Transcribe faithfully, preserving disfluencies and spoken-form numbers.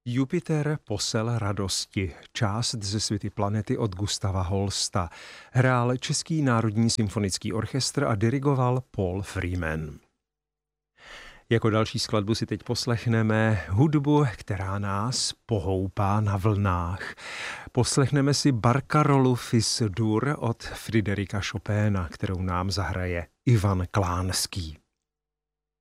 Jupiter, posel radosti, část ze Světy planety od Gustava Holsta. Hrál Český národní symfonický orchestr a dirigoval Paul Freeman. Jako další skladbu si teď poslechneme hudbu, která nás pohoupá na vlnách. Poslechneme si Barkarolu Fis dur od Friderika Chopina, kterou nám zahraje Ivan Klánský.